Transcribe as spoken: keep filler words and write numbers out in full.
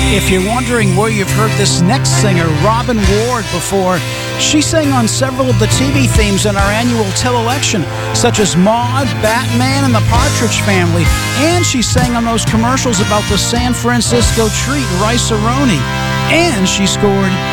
If you're wondering where you've heard this next singer, Robin Ward, before, she sang on several of the T V themes in our annual Till-election, such as Maude, Batman, and the Partridge Family. And she sang on those commercials about the San Francisco treat, Rice-A-Roni. And she scored